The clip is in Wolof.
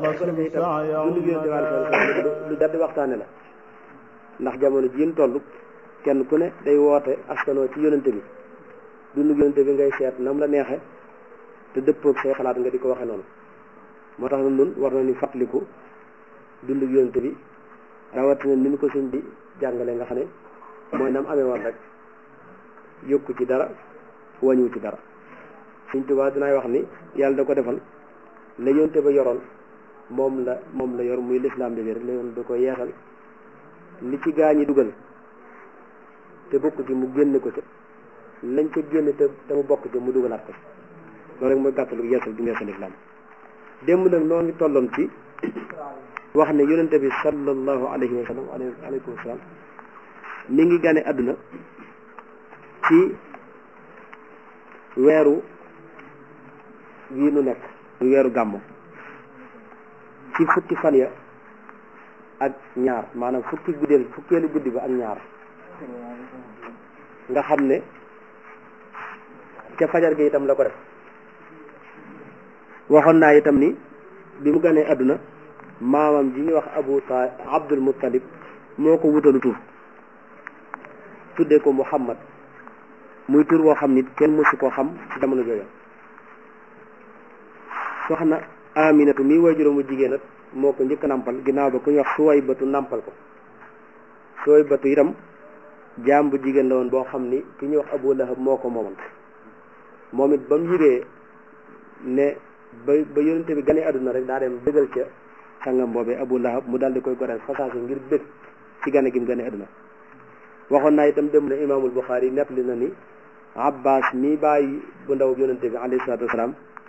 فاصب سعيهم lu daldi waxtaane la ndax jamono ji ñu toll kenn ku ne day woote askanoo ci yonente bi dundu yonente bi ngay seet nam la neexe te dëppoog say xalaat nga di ko waxe noonu moo tax nun war na ni fàttaliku dundu yonente bi rawatina ni ñu ko sëñ bi jàngale nga xam ne mooy nam amee woon rek yokku ci dara wàññiwu ci dara Sëñ Tuubaa dinaay wax ni yàlla da ko defal la yonente ba yoroon moom la yor muy lislaam bi rek la yoon da ko yeesal li ci gaa ñi dugal te bokk ci mu génne ko ci lañ ko génne te mu bokk ci mu dugalaat ko loolu rek mooy gàttalu yeesal bi yeesal lislaam démb nag noo ngi tolloon ci wax ne yonente bi sallallahu alayhi wa sallam aleykum salaam mi ngi gane àdduna ci weeru wii nu nekk muy weeru gàmmu ci fukki fan ya ak ñaar maanaam fukkeelu guddi ba ak ñaar nga xam ne ca fajar gi itam la ko def waxoon naa itam ni bi mu ganee àdduna maamam ji ñuy wax Abdul Muttalib moo ko wutalu tur tuddee ko Muhammad muy tur woo xam nit kenn mësu koo xam ci jamono jooju soxna Aminatu mi waajuram mu jigéen at moo ko njëkk nampal ginnaaw ba ku ñuy wax Suwaybatu nampal ko Suwaybatu itam jaam bu jigéen la woon boo xam ni ki ñuy wax Abu Lahab moo ko moomoon moom it ba mu yiree ne ba yonente bi gane àdduna rek daa dem bëggal ca sangam boobee Abu Lahab mu daal di koy goreel fasaase ngir bëgg ci gane gi mu gane àdduna waxoon naa itam dem na Imaamul Buxaari nettali na ni Abbas mi bàyyi bu ndaw yonente bi alayhi salaatu wasalaam